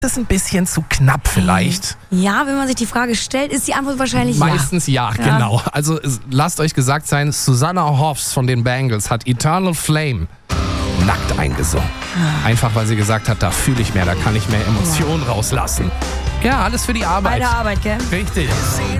Das ist ein bisschen zu knapp vielleicht. Ja, wenn man sich die Frage stellt, ist die Antwort wahrscheinlich Meistens ja, genau. Also lasst euch gesagt sein, Susanna Hoffs von den Bangles hat Eternal Flame nackt eingesungen. Einfach weil sie gesagt hat, da fühle ich mehr, da kann ich mehr Emotionen rauslassen. Ja, alles für die Arbeit. Bei der Arbeit, gell? Richtig.